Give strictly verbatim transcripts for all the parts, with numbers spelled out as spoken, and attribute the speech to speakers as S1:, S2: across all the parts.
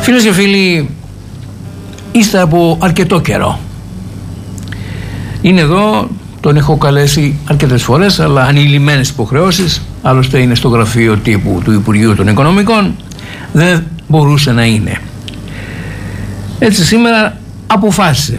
S1: Φίλες και φίλοι, ύστερα από αρκετό καιρό είναι εδώ, τον έχω καλέσει αρκετές φορές, αλλά ανηλυμένες υποχρεώσεις, άλλωστε είναι στο γραφείο τύπου του Υπουργείου των Οικονομικών, δεν μπορούσε να είναι. Έτσι σήμερα αποφάσισε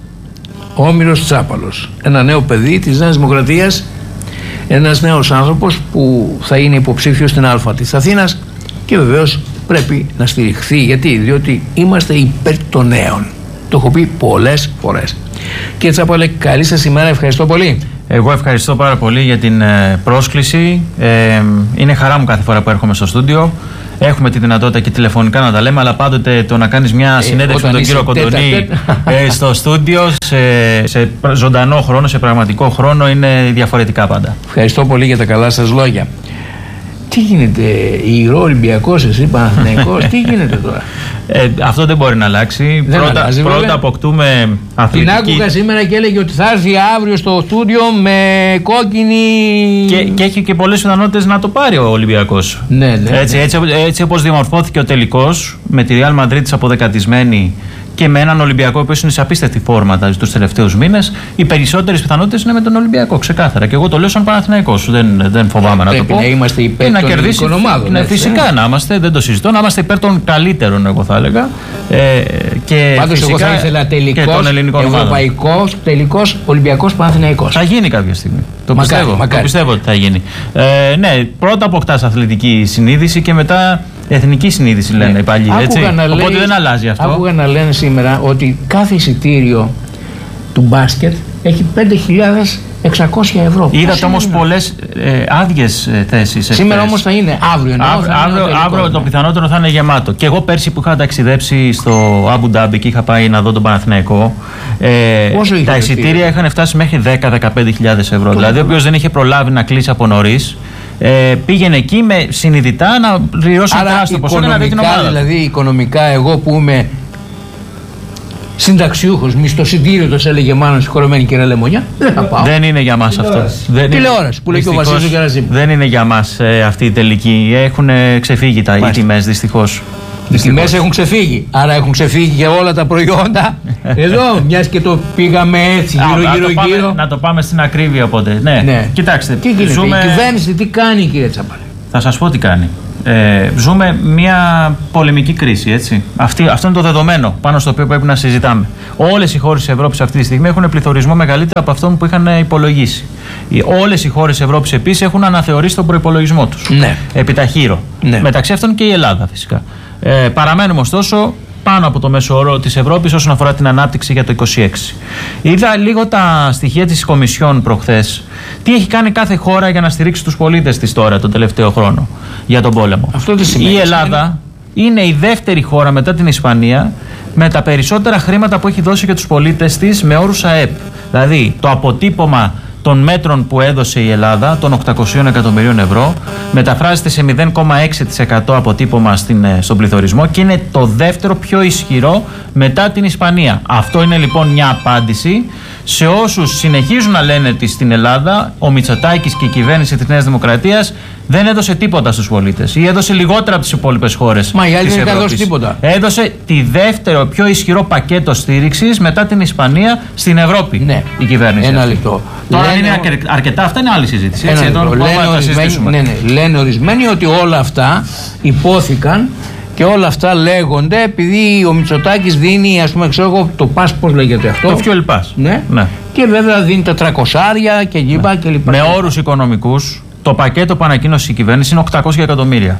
S1: ο Όμηρος Τσάπαλος, ένα νέο παιδί της Νέας Δημοκρατίας, ένας νέος άνθρωπος που θα είναι υποψήφιος στην Α της Αθήνας και βεβαίως πρέπει να στηριχθεί. Γιατί? Διότι είμαστε υπέρ των νέων. Το έχω πει πολλές φορές. Κύριε Τσάπαλε, καλή σας ημέρα, ευχαριστώ πολύ.
S2: Εγώ ευχαριστώ πάρα πολύ για την ε, πρόσκληση. Ε, είναι χαρά μου κάθε φορά που έρχομαι στο στούντιο. Έχουμε τη δυνατότητα και τηλεφωνικά να τα λέμε, αλλά πάντοτε το να κάνεις μια ε, συνέντευξη με τον κύριο Κοντονή ε, στο στούντιο, σε, σε ζωντανό χρόνο, σε πραγματικό χρόνο, είναι διαφορετικά πάντα.
S1: Ευχαριστώ πολύ για τα καλά σας λόγια. Τι γίνεται, ηρώο Ολυμπιακός, εσύ Παναθηναϊκός, τι γίνεται τώρα?
S2: Ε, αυτό δεν μπορεί να αλλάξει.
S1: Δεν
S2: πρώτα
S1: αλλάζει,
S2: πρώτα
S1: βέβαια.
S2: αποκτούμε αθλητική.
S1: Την άκουγα σήμερα και έλεγε ότι θα έρθει αύριο στο στούντιο με κόκκινη.
S2: Και, και έχει και πολλές πιθανότητες να το πάρει ο Ολυμπιακός.
S1: Ναι, ναι.
S2: Έτσι, έτσι, έτσι όπως διαμορφώθηκε ο τελικός, με τη Real Madrid αποδεκατισμένη και με έναν Ολυμπιακό που είναι σε απίστευτη φόρμα τους τελευταίους μήνες, οι περισσότερες πιθανότητες είναι με τον Ολυμπιακό. Ξεκάθαρα. Και εγώ το λέω σαν Παναθηναϊκός. Δεν, δεν φοβάμαι να το πω.
S1: Να είμαστε υπέρ των ελληνικών ομάδων.
S2: Ναι, φυσικά να είμαστε, δεν το συζητώ. Να είμαστε υπέρ των καλύτερων, εγώ θα έλεγα. Ε, και
S1: πάντως, εγώ θα ήθελα τελικός ευρωπαϊκός, τελικός Ολυμπιακός Παναθηναϊκός.
S2: Θα γίνει κάποια στιγμή. Το,
S1: μακάρι,
S2: πιστεύω,
S1: μακάρι.
S2: το πιστεύω ότι θα γίνει. Ε, ναι, πρώτα αποκτάς αθλητική συνείδηση και μετά εθνική συνείδηση, λένε ναι. οι παλιοί. Έτσι. Οπότε λέει, δεν αλλάζει αυτό.
S1: Άκουγα να λένε σήμερα ότι κάθε εισιτήριο του μπάσκετ έχει πέντε χιλιάδες εξακόσια ευρώ.
S2: Είδατε όμως πολλές ε, άδειες ε, θέσεις.
S1: Σήμερα όμως θα είναι αύριο. Εννοώ,
S2: αύριο,
S1: θα
S2: αύριο,
S1: είναι
S2: αύριο το πιθανότερο θα είναι γεμάτο. Και εγώ πέρσι που είχα ταξιδέψει στο Αμπου Ντάμπι και είχα πάει να δω τον Παναθηναϊκό, ε, τα εισιτήρια είχαν φτάσει μέχρι δέκα με δεκαπέντε χιλιάδες ευρώ. Το δηλαδή, ο οποίος δεν είχε προλάβει να κλείσει από νωρίς, ε, πήγαινε εκεί με συνειδητά να πληρώσει τεράστιο ποσό και να δει την ομάδα.
S1: Δηλαδή, οικονομικά, εγώ που είμαι συνταξιούχος, μισθοσυντήριο, το έλεγε μάλλον συγχωρεμένη κυρία Λεμονιά, δεν θα πάω.
S2: Δεν είναι για μας αυτό.
S1: Τηλεόραση που λέει και ο Βασίλης Γερασίμου.
S2: Δεν είναι για μας ε, αυτή η τελική. Έχουν ξεφύγει τα, οι τιμές, δυστυχώς.
S1: Οι τιμές έχουν ξεφύγει. Άρα έχουν ξεφύγει και όλα τα προϊόντα. Εδώ, μιας και το πήγαμε έτσι, γύρω-γύρω-γύρω.
S2: Να το πάμε στην ακρίβεια οπότε. Ναι, ναι. Κοιτάξτε.
S1: Τι γίνεται, ζούμε... η κυβέρνηση τι κάνει, κύριε Τσάπαλε?
S2: Θα σας πω τι κάνει. Ε, ζούμε μια πολεμική κρίση, έτσι. Αυτή, αυτό είναι το δεδομένο πάνω στο οποίο πρέπει να συζητάμε. Όλες οι χώρες της Ευρώπης αυτή τη στιγμή έχουν πληθωρισμό μεγαλύτερο από αυτό που είχαν υπολογίσει. Όλες οι χώρες της Ευρώπης επίσης έχουν αναθεωρήσει τον προϋπολογισμό τους.
S1: Ναι.
S2: Επιταχύρω. Ναι. Μεταξύ αυτών και η Ελλάδα φυσικά. Ε, παραμένουμε ωστόσο πάνω από το μέσο όρο της Ευρώπης όσον αφορά την ανάπτυξη για το είκοσι έξι. Είδα λίγο τα στοιχεία της Κομισιόν προχθές. Τι έχει κάνει κάθε χώρα για να στηρίξει τους πολίτες της τώρα τον τελευταίο χρόνο για τον πόλεμο.
S1: Αυτό τι σημαίνει?
S2: Η Ελλάδα είναι η δεύτερη χώρα μετά την Ισπανία με τα περισσότερα χρήματα που έχει δώσει για τους πολίτες της με όρους ΑΕΠ. Δηλαδή το αποτύπωμα των μέτρων που έδωσε η Ελλάδα, των οκτακοσίων εκατομμυρίων ευρώ, μεταφράζεται σε μηδέν κόμμα έξι τοις εκατό αποτύπωμα στην, στον πληθωρισμό και είναι το δεύτερο πιο ισχυρό μετά την Ισπανία. Αυτό είναι λοιπόν μια απάντηση σε όσους συνεχίζουν να λένε ότι στην Ελλάδα ο Μητσοτάκης και η κυβέρνηση της Νέας Δημοκρατίας δεν έδωσε τίποτα στους πολίτες ή έδωσε λιγότερα από τις υπόλοιπες χώρες.
S1: Μα η άλλη δεν έχει δώσει τίποτα.
S2: Έδωσε τη δεύτερο πιο ισχυρό πακέτο στήριξης μετά την Ισπανία στην Ευρώπη.
S1: Ναι.
S2: Η κυβέρνηση.
S1: Ένα λεπτό.
S2: Τώρα λένε... είναι αρκετά, αυτά είναι άλλη συζήτηση. Έτσι,
S1: λένε, ορισμένοι, ναι, ναι, λένε ορισμένοι ότι όλα αυτά υπόθηκαν και όλα αυτά λέγονται επειδή ο Μητσοτάκης δίνει, ας πούμε, ξέρω εγώ, το pass, πώς λέγεται αυτό.
S2: Το fuel pass.
S1: Ναι.
S2: Ναι.
S1: Και βέβαια δίνει τα τριακόσια και λοιπά ναι. και λοιπά.
S2: Με όρους οικονομικούς, το πακέτο που ανακοίνωσε η κυβέρνηση είναι οκτακόσια εκατομμύρια.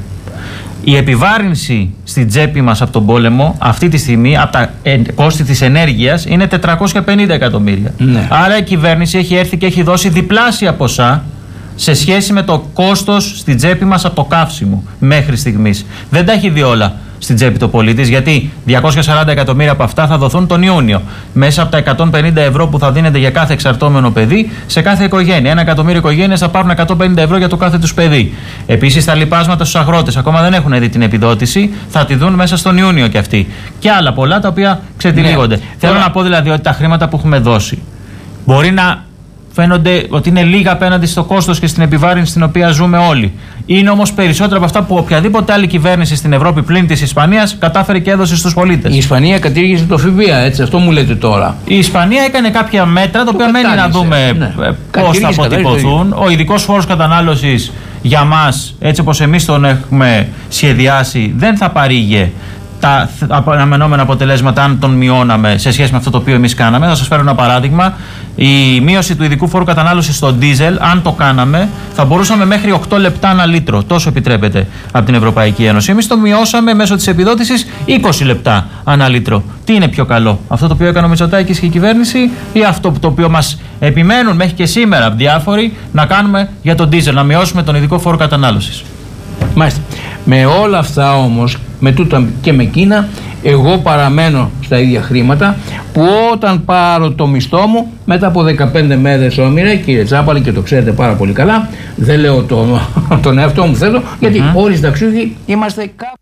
S2: Η επιβάρυνση στην τσέπη μας από τον πόλεμο αυτή τη στιγμή, από τα ε, κόστη της ενέργειας, είναι τετρακόσια πενήντα εκατομμύρια. Ναι. Άρα η κυβέρνηση έχει έρθει και έχει δώσει διπλάσια ποσά σε σχέση με το κόστος στην τσέπη μας από το καύσιμο μέχρι στιγμής. Δεν τα έχει δει όλα στην τσέπη του πολίτης, γιατί διακόσια σαράντα εκατομμύρια από αυτά θα δοθούν τον Ιούνιο. Μέσα από τα εκατόν πενήντα ευρώ που θα δίνεται για κάθε εξαρτώμενο παιδί σε κάθε οικογένεια. Ένα εκατομμύριο οικογένειες θα πάρουν εκατόν πενήντα ευρώ για το κάθε τους παιδί. Επίσης, τα λοιπάσματα στους αγρότες ακόμα δεν έχουν δει την επιδότηση, θα τη δουν μέσα στον Ιούνιο κι αυτοί. Και άλλα πολλά τα οποία ξετυλίγονται. Ναι. Θέλω Τώρα... να πω δηλαδή ότι τα χρήματα που έχουμε δώσει μπορεί να φαίνονται ότι είναι λίγα απέναντι στο κόστος και στην επιβάρυνση στην οποία ζούμε όλοι. Είναι όμως περισσότερα από αυτά που οποιαδήποτε άλλη κυβέρνηση στην Ευρώπη πλην της Ισπανίας κατάφερε και έδωσε στους πολίτες.
S1: Η Ισπανία κατήργησε το ΦΠΑ, έτσι, αυτό μου λέτε τώρα.
S2: Η Ισπανία έκανε κάποια μέτρα, τα οποία μένει να δούμε ναι. πώς θα αποτυπωθούν. Ο ειδικός φόρος κατανάλωσης για μας, έτσι όπως εμείς τον έχουμε σχεδιάσει, δεν θα παρήγε τα αναμενόμενα αποτελέσματα αν τον μειώναμε σε σχέση με αυτό το οποίο εμείς κάναμε. Θα σας φέρω ένα παράδειγμα. Η μείωση του ειδικού φόρου κατανάλωσης στο ντίζελ, αν το κάναμε, θα μπορούσαμε μέχρι οκτώ λεπτά ανά λίτρο. Τόσο επιτρέπεται από την Ευρωπαϊκή Ένωση. Εμείς το μειώσαμε μέσω της επιδότησης είκοσι λεπτά ανά λίτρο. Τι είναι πιο καλό, αυτό το οποίο έκανε ο Μητσοτάκης και η κυβέρνηση, ή αυτό το οποίο μας επιμένουν μέχρι και σήμερα διάφοροι να κάνουμε για τον ντίζελ, να μειώσουμε τον ειδικό φόρο κατανάλωσης?
S1: Μάλιστα. Με όλα αυτά όμως, με τούτα και με εκείνα, εγώ παραμένω στα ίδια χρήματα που όταν πάρω το μισθό μου μετά από δεκαπέντε μέρες, όμοιρε, κύριε Τσάπαλη, και το ξέρετε πάρα πολύ καλά, δεν λέω το, τον εαυτό μου θέλω, γιατί mm-hmm. όλοι οι συνταξιούχοι είμαστε κάπου.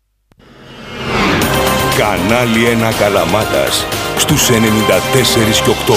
S3: Κανάλι ένα Καλαμάτας στους ενενήντα τέσσερα και οκτώ.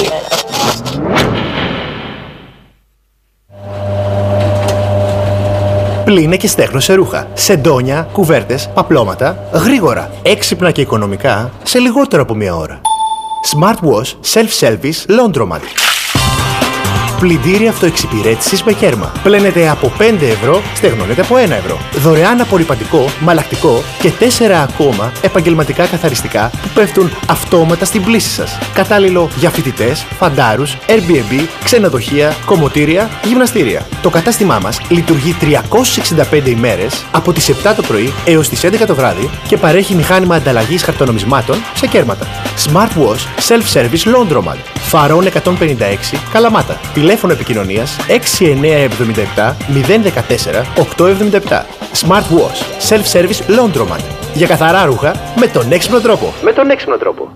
S4: Πλύνε και στέχνωσε ρούχα, σεντόνια, κουβέρτες, παπλώματα, γρήγορα, έξυπνα και οικονομικά, σε λιγότερο από μία ώρα. Smart Wash Self-Service Laundromat. Πλυντήρια αυτοεξυπηρέτησης με κέρμα. Πλένετε από πέντε ευρώ, στεγνώνετε από ένα ευρώ. Δωρεάν απορρυπαντικό, μαλακτικό και τέσσερα ακόμα επαγγελματικά καθαριστικά που πέφτουν αυτόματα στην πλύση σας. Κατάλληλο για φοιτητές, φαντάρους, Airbnb, ξενοδοχεία, κομμωτήρια, γυμναστήρια. Το κατάστημά μας λειτουργεί τριακόσιες εξήντα πέντε ημέρες από τις επτά το πρωί έως τις έντεκα το βράδυ και παρέχει μηχάνημα ανταλλαγής χαρτονομισμάτων σε κέρματα. Smart Wash Self-Service Laundromat. Φαρών εκατόν πενήντα έξι, Καλαμάτα. Τηλέφωνο επικοινωνίας έξι εννιά επτά επτά μηδέν ένα τέσσερα οκτώ επτά επτά. Smart Wash Self-Service Laundromat. Για καθαρά ρούχα με τον έξυπνο τρόπο. Με τον έξυπνο τρόπο.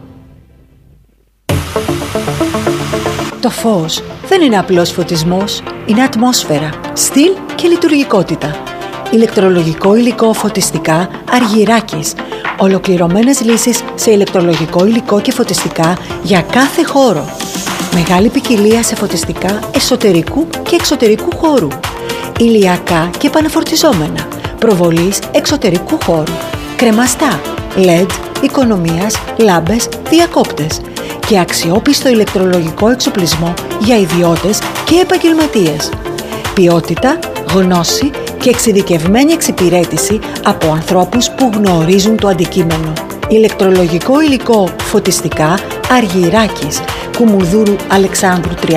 S5: Το φως δεν είναι απλός φωτισμός, είναι ατμόσφαιρα, στυλ και λειτουργικότητα. Ηλεκτρολογικό υλικό φωτιστικά Αργυράκης. Ολοκληρωμένες λύσεις σε ηλεκτρολογικό υλικό και φωτιστικά για κάθε χώρο. Μεγάλη ποικιλία σε φωτιστικά εσωτερικού και εξωτερικού χώρου. Ηλιακά και επαναφορτιζόμενα. Προβολής εξωτερικού χώρου. Κρεμαστά, ελ ι ντι, οικονομίας, λάμπες, διακόπτες. Και αξιόπιστο ηλεκτρολογικό εξοπλισμό για ιδιώτες και επαγγελματίες. Ποιότητα, γνώση και εξειδικευμένη εξυπηρέτηση από ανθρώπους που γνωρίζουν το αντικείμενο. Ηλεκτρολογικό υλικό φωτιστικά Αργυράκης, Κουμουνδούρου Αλεξάνδρου τριάντα.